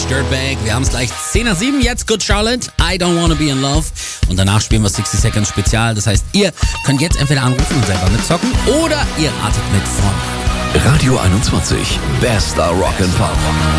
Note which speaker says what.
Speaker 1: Dirtbag. Wir haben es gleich 10 nach 7. Jetzt Good Charlotte, I Don't Wanna Be in Love. Und danach spielen wir 60 Seconds Spezial. Das heißt, ihr könnt jetzt entweder anrufen und selber mitzocken oder ihr ratet mit vorne.
Speaker 2: Radio 21, bester Rock'n'Pop.